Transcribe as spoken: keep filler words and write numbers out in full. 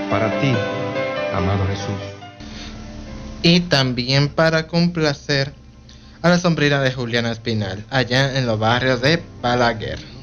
para ti, amado Jesús. Y también para complacer a la sombrina de Juliana Espinal, allá en los barrios de Balaguer.